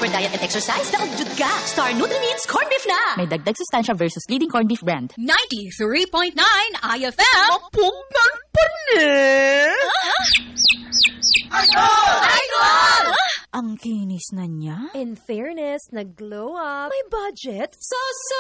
for diet and exercise, daog ka. Star Nutri-Meats Corned Beef na. May dagdag sustansya versus leading corned beef brand. 93.9 IFM. Mapugnan pa niya! Idol! Ang kinis na niya. In fairness, nag-glow up. May budget. So